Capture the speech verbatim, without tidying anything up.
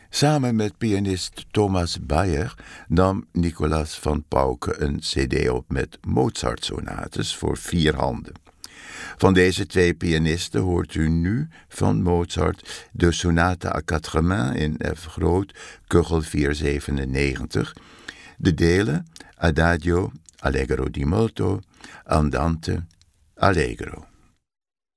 Samen met pianist Thomas Bayer nam Nicolaas van Pauke een cd op met Mozart-sonates voor vier handen. Van deze twee pianisten hoort u nu van Mozart de sonate à quatre mains in F groot, Kugel vierhonderdzevenennegentig, de delen Adagio, Allegro di molto, Andante, Allegro.